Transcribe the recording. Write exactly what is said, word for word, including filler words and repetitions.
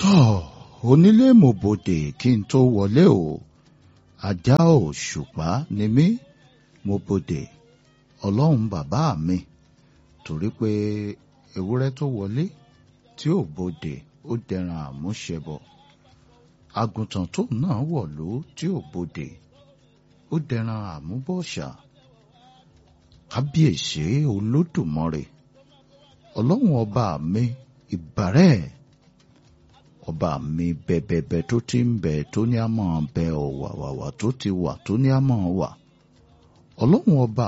tọ́ onílé mo bòdè kí n tó wọlé o ajá òṣùpá ni mí mo bòdè ọlọ́run bàbá mi torí pé ewúrẹ́ tó wọlé tí ò bòdè ó dẹran àmúṣẹbọ àgùntàn tó náà wọ̀lú tí ò bòdè ó dẹran àmúbọ̀ṣà kábíyèsí olódùmarè ọlọ́run ọba mi ìbàrẹ̀ ọba mi bẹ̀bẹ̀bẹ̀ tó ti ń bẹ tó ní àmọ́ bẹ ọ̀wàwàwà tó ti wà tó ní àmọ́ wà ọlọ́run ọba